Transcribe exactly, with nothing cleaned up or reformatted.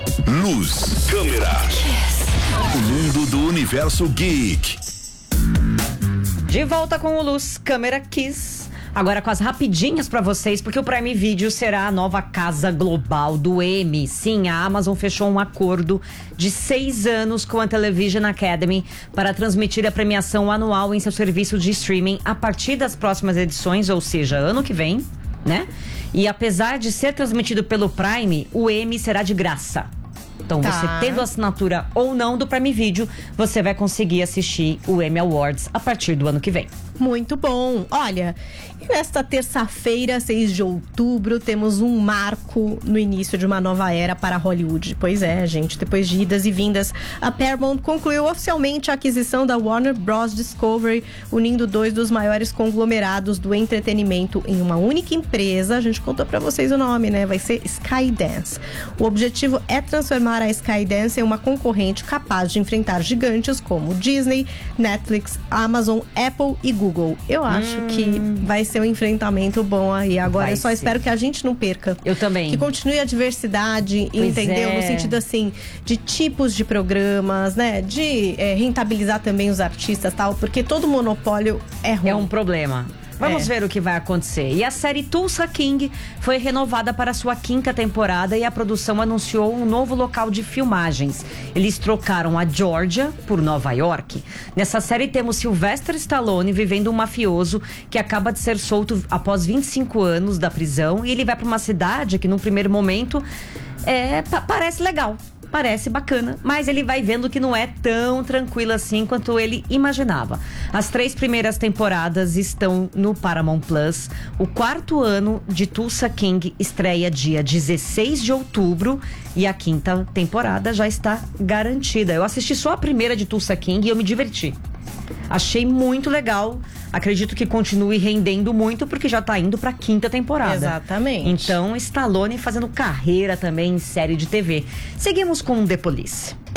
Luz, câmera. O mundo do universo geek. De volta com o Luz, câmera, Kiss. Agora com as rapidinhas pra vocês, porque o Prime Video será a nova casa global do Emmy. Sim, a Amazon fechou um acordo de seis anos com a Television Academy para transmitir a premiação anual em seu serviço de streaming a partir das próximas edições, ou seja, ano que vem, né? E apesar de ser transmitido pelo Prime, o Emmy será de graça. Então, Tá. você tendo assinatura ou não do Prime Video, você vai conseguir assistir o Emmy Awards a partir do ano que vem. Muito bom. Olha, e nesta terça-feira, seis de outubro, temos um marco no início de uma nova era para Hollywood. Pois é, gente, depois de idas e vindas, a Paramount concluiu oficialmente a aquisição da Warner Bros. Discovery, unindo dois dos maiores conglomerados do entretenimento em uma única empresa. A gente contou pra vocês o nome, né? Vai ser Skydance. O objetivo é transformar a Skydance em uma concorrente capaz de enfrentar gigantes como Disney, Netflix, Amazon, Apple e Google. Eu acho hum. que vai ser um enfrentamento bom aí. Agora Vai eu só ser. espero que a gente não perca. Eu também. Que continue a diversidade, Pois entendeu? é. No sentido assim, de tipos de programas, né? De é, rentabilizar também os artistas e tal, porque todo monopólio é ruim. É um problema. Vamos É. ver o que vai acontecer. E a série Tulsa King foi renovada para sua quinta temporada e a produção anunciou um novo local de filmagens. Eles trocaram a Georgia por Nova York. Nessa série temos Sylvester Stallone vivendo um mafioso que acaba de ser solto após vinte e cinco anos da prisão e ele vai para uma cidade que, num primeiro momento, é, pa- parece legal. Parece bacana, mas ele vai vendo que não é tão tranquilo assim quanto ele imaginava. As três primeiras temporadas estão no Paramount Plus. O quarto ano de Tulsa King estreia dia dezesseis de outubro e a quinta temporada já está garantida. Eu assisti só a primeira de Tulsa King e eu me diverti. Achei muito legal. Acredito que continue rendendo muito porque já tá indo pra quinta temporada. Exatamente. Então, Stallone fazendo carreira também em série de T V. Seguimos com The Police.